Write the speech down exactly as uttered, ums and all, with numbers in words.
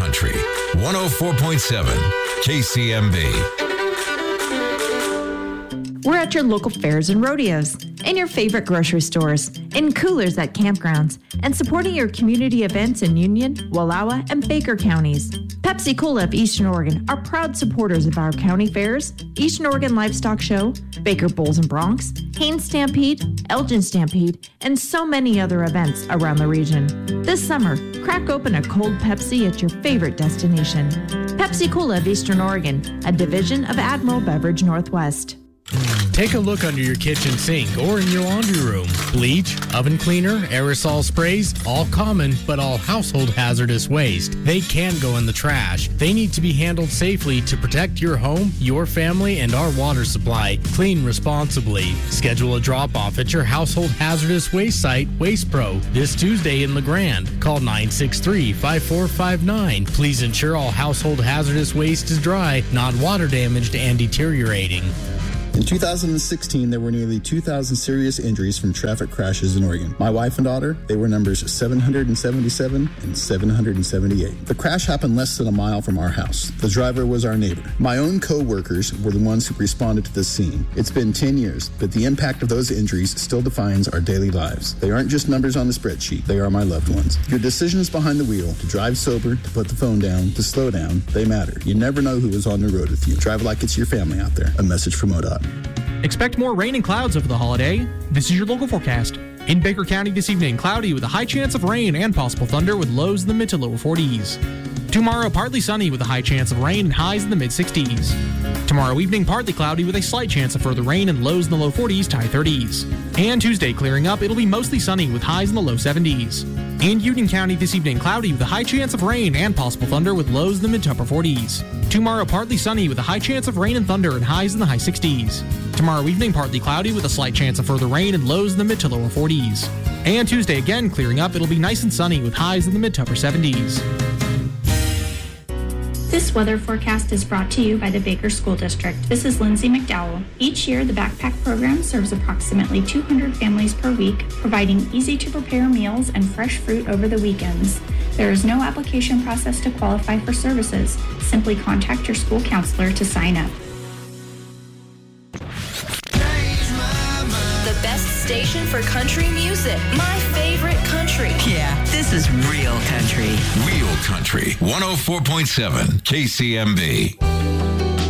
Country, one oh four point seven K C M B. We're at your local fairs and rodeos, in your favorite grocery stores, in coolers at campgrounds, and supporting your community events in Union, Wallowa, and Baker counties. Pepsi Cola of Eastern Oregon are proud supporters of our county fairs, Eastern Oregon Livestock Show, Baker Bulls and Broncs, Haines Stampede, Elgin Stampede, and so many other events around the region. This summer, crack open a cold Pepsi at your favorite destination. Pepsi Cola of Eastern Oregon, a division of Admiral Beverage Northwest. Take a look under your kitchen sink or in your laundry room. Bleach, oven cleaner, aerosol sprays, all common but all household hazardous waste. They can go in the trash. They need to be handled safely to protect your home, your family, and our water supply. Clean responsibly. Schedule a drop-off at your household hazardous waste site, Waste Pro, this Tuesday in LeGrand. Call nine six three, five four five nine. Please ensure all household hazardous waste is dry, not water damaged and deteriorating. In two thousand sixteen, there were nearly two thousand serious injuries from traffic crashes in Oregon. My wife and daughter, they were numbers seven hundred seventy-seven and seven hundred seventy-eight. The crash happened less than a mile from our house. The driver was our neighbor. My own co-workers were the ones who responded to the scene. It's been ten years, but the impact of those injuries still defines our daily lives. They aren't just numbers on a spreadsheet. They are my loved ones. Your decisions behind the wheel, to drive sober, to put the phone down, to slow down, they matter. You never know who is on the road with you. Drive like it's your family out there. A message from O D O T. Expect more rain and clouds over the holiday. This is your local forecast. In Baker County this evening, cloudy with a high chance of rain and possible thunder with lows in the mid to lower forties. Tomorrow, partly sunny with a high chance of rain and highs in the mid sixties. Tomorrow evening, partly cloudy with a slight chance of further rain and lows in the low forties to high thirties. And Tuesday, clearing up, it'll be mostly sunny with highs in the low seventies. In Union County this evening, cloudy with a high chance of rain and possible thunder with lows in the mid to upper forties. Tomorrow, partly sunny with a high chance of rain and thunder and highs in the high sixties. Tomorrow evening, partly cloudy with a slight chance of further rain and lows in the mid to lower forties. And Tuesday, again, clearing up, it'll be nice and sunny with highs in the mid to upper seventies. This weather forecast is brought to you by the Baker School District. This is Lindsay McDowell. Each year, the Backpack Program serves approximately two hundred families per week, providing easy-to-prepare meals and fresh fruit over the weekends. There is no application process to qualify for services. Simply contact your school counselor to sign up. The best station for country music. My favorite country. Yeah, this is real country. Real Country, one oh four point seven K C M B.